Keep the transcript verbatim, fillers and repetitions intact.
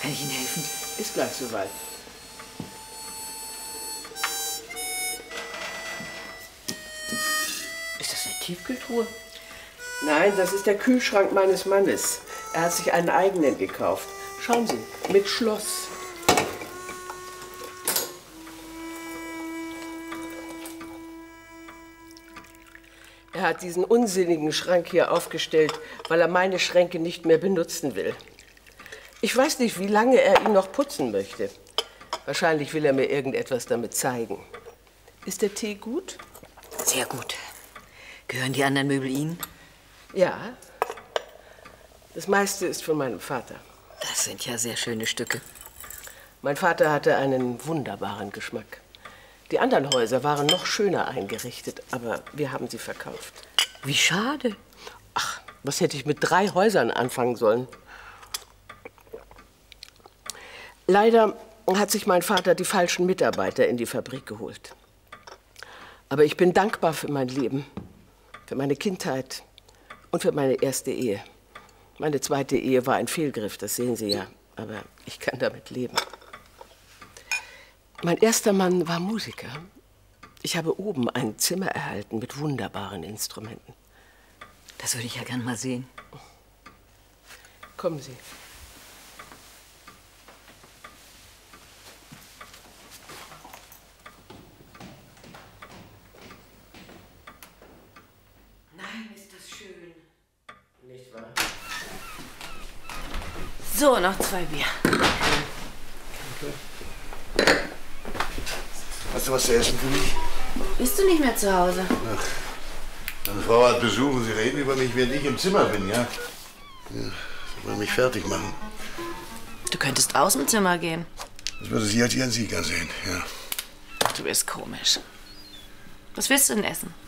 Kann ich Ihnen helfen? Ist gleich soweit. Ist das eine Tiefkühltruhe? Nein, das ist der Kühlschrank meines Mannes. Er hat sich einen eigenen gekauft. Schauen Sie, mit Schloss. Er hat diesen unsinnigen Schrank hier aufgestellt, weil er meine Schränke nicht mehr benutzen will. Ich weiß nicht, wie lange er ihn noch putzen möchte. Wahrscheinlich will er mir irgendetwas damit zeigen. Ist der Tee gut? Sehr gut. Gehören die anderen Möbel Ihnen? Ja. Das meiste ist von meinem Vater. Das sind ja sehr schöne Stücke. Mein Vater hatte einen wunderbaren Geschmack. Die anderen Häuser waren noch schöner eingerichtet, aber wir haben sie verkauft. Wie schade. Ach, was hätte ich mit drei Häusern anfangen sollen? Leider hat sich mein Vater die falschen Mitarbeiter in die Fabrik geholt. Aber ich bin dankbar für mein Leben, für meine Kindheit und für meine erste Ehe. Meine zweite Ehe war ein Fehlgriff, das sehen Sie ja, aber ich kann damit leben. Mein erster Mann war Musiker. Ich habe oben ein Zimmer erhalten mit wunderbaren Instrumenten. Das würde ich ja gern mal sehen. Kommen Sie. Nein, ist das schön. Nicht wahr? So, noch zwei Bier. Hast du was zu essen für mich? Bist du nicht mehr zu Hause? Ach, meine Frau hat Besuch und Sie reden über mich, während ich im Zimmer bin, ja? Ja, Sie wollen mich fertig machen. Du könntest aus dem Zimmer gehen. Das würde sie als ihren Sieger sehen, ja. Du bist komisch. Was willst du denn essen?